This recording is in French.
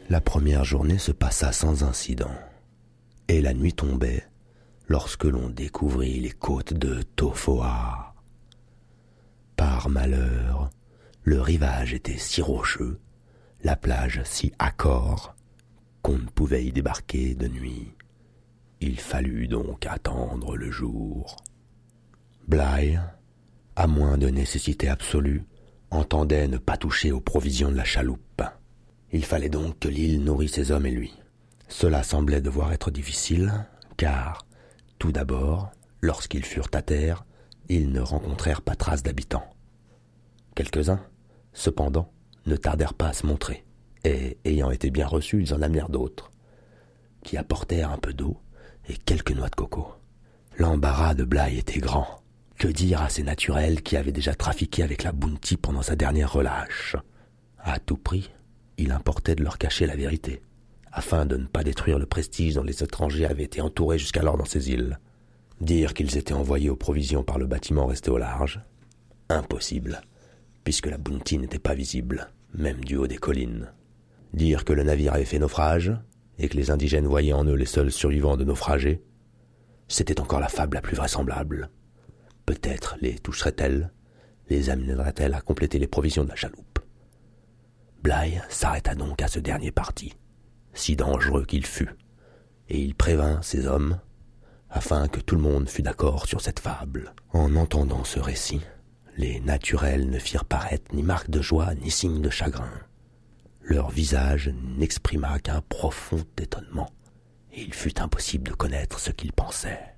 La première journée se passa sans incident, et la nuit tombait lorsque l'on découvrit les côtes de Tofoa. Par malheur, le rivage était si rocheux, la plage si accore, qu'on ne pouvait y débarquer de nuit. Il fallut donc attendre le jour. Bligh, à moins de nécessité absolue, entendait ne pas toucher aux provisions de la chaloupe. Il fallait donc que l'île nourrît ses hommes et lui. Cela semblait devoir être difficile, car, tout d'abord, lorsqu'ils furent à terre, ils ne rencontrèrent pas trace d'habitants. Quelques-uns, cependant, ne tardèrent pas à se montrer, et, ayant été bien reçus, ils en amenèrent d'autres, qui apportèrent un peu d'eau et quelques noix de coco. L'embarras de Bligh était grand. Que dire à ces naturels qui avaient déjà trafiqué avec la Bounty pendant sa dernière relâche? À tout prix, il importait de leur cacher la vérité, afin de ne pas détruire le prestige dont les étrangers avaient été entourés jusqu'alors dans ces îles. Dire qu'ils étaient envoyés aux provisions par le bâtiment resté au large? Impossible, puisque la Bounty n'était pas visible, même du haut des collines. Dire que le navire avait fait naufrage, et que les indigènes voyaient en eux les seuls survivants de naufragés? C'était encore la fable la plus vraisemblable. Peut-être les toucherait-elle, les amènerait-elle à compléter les provisions de la chaloupe. Bligh s'arrêta donc à ce dernier parti, si dangereux qu'il fût, et il prévint ses hommes, afin que tout le monde fût d'accord sur cette fable. En entendant ce récit, les naturels ne firent paraître ni marque de joie ni signe de chagrin. Leur visage n'exprima qu'un profond étonnement, et il fut impossible de connaître ce qu'ils pensaient.